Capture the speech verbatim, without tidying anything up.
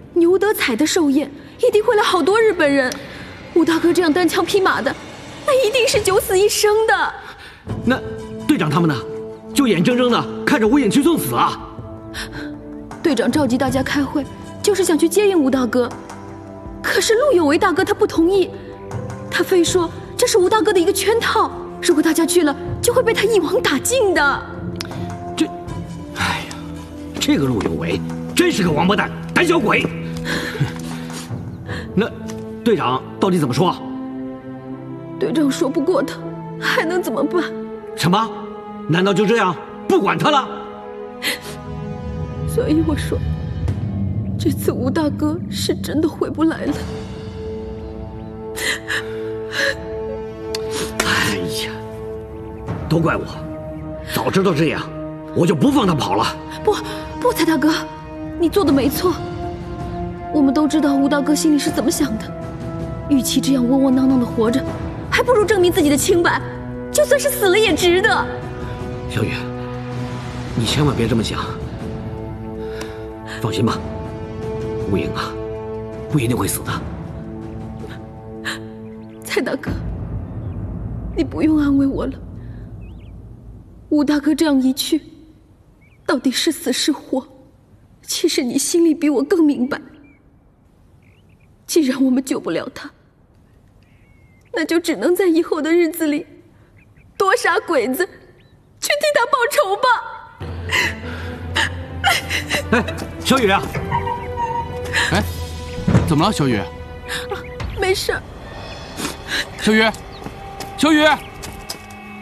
牛德彩的寿宴一定会来好多日本人。吴大哥这样单枪匹马的，那一定是九死一生的。 那队长他们呢？就眼睁睁的看着吴影去送死啊！ 队长召集大家开会，就是想去接应吴大哥。可是陆有为大哥他不同意，他非说这是吴大哥的一个圈套，如果大家去了，就会被他一网打尽的。 这，哎呀，这个陆有为真是个王八蛋，胆小鬼。那队长到底怎么说？ 队长说不过他，还能怎么办？ 什么？难道就这样不管他了？ 所以我说，这次吴大哥是真的回不来了。 哎呀，都怪我，早知道这样，我就不放他跑了。 不不，蔡大哥，你做的没错。我们都知道吴大哥心里是怎么想的，与其这样窝窝囊囊的活着，还不如证明自己的清白，就算是死了也值得。 小雨，你千万别这么想。放心吧，吴影啊，不一定会死的。 蔡大哥，你不用安慰我了。吴大哥这样一去，到底是死是活，其实你心里比我更明白。既然我们救不了他，那就只能在以后的日子里多杀鬼子，去替他报仇吧。 哎，小雨啊！ 哎，怎么了，小雨？ 没事。 小雨，小雨。